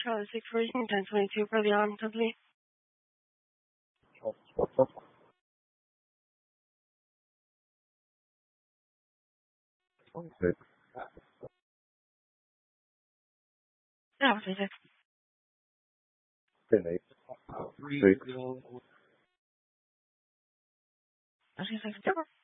Charlie 614, 1022 for the Arm Company. Six. Yeah, 6. 10, 8. 6. 6.